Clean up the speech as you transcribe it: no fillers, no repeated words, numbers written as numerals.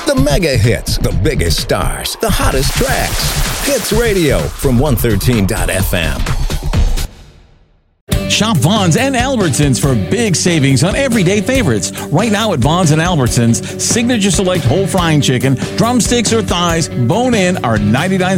The mega hits, the biggest stars, the hottest tracks. Hits Radio from 113.fm. Shop Vons and Albertsons for big savings on everyday favorites. Right now at Vons and Albertsons, Signature Select whole frying chicken, drumsticks or thighs, bone-in are 99